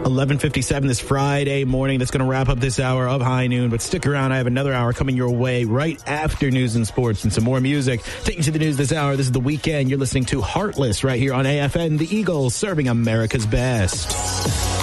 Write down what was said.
11:57 this Friday morning. That's going to wrap up this hour of High Noon. But stick around. I have another hour coming your way right after news and sports and some more music. Taking you to the news this hour. This is The Weekend. You're listening to Heartless right here on AFN. The Eagles serving America's best.